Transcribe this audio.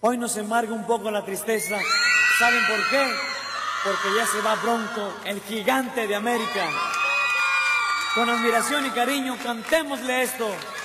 Hoy nos embarga un poco la tristeza. ¿Saben por qué? Porque ya se va Bronco, el gigante de América. Con admiración y cariño, cantémosle esto.